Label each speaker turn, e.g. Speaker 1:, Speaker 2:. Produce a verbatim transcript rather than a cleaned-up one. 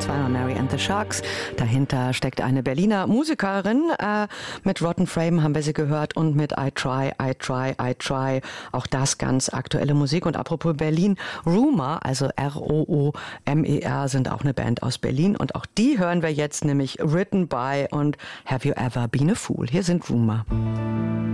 Speaker 1: war Mary and the Sharks. Dahinter steckt eine Berliner Musikerin. Äh, mit Rotten Frame haben wir sie gehört und mit I Try, I Try, I Try. Auch das ganz aktuelle Musik. Und apropos Berlin, Rumour, also R O O M E R, sind auch eine Band aus Berlin. Und auch die hören wir jetzt, nämlich Written by und Have You Ever Been a Fool. Hier sind Rumour.